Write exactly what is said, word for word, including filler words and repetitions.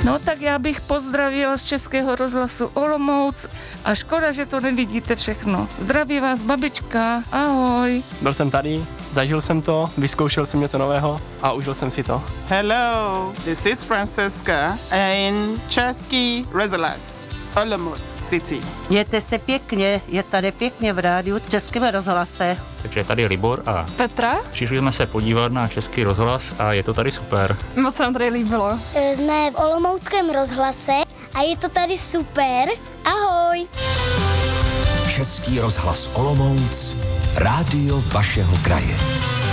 No tak já bych pozdravila z Českého rozhlasu Olomouc a škoda, že to nevidíte všechno. Zdraví vás babička, ahoj. Byl jsem tady, zažil jsem to, vyzkoušel jsem něco nového a užil jsem si to. Hello, this is Francesca in Český rozhlas Olomouc City. Mějte se pěkně, je tady pěkně v rádiu Českém rozhlase. Takže je tady Libor a Petra. Přišli jsme se podívat na Český rozhlas a je to tady super. Moc se nám tady líbilo. Jsme v Olomouckém rozhlase a je to tady super. Ahoj. Český rozhlas Olomouc, rádio vašeho kraje.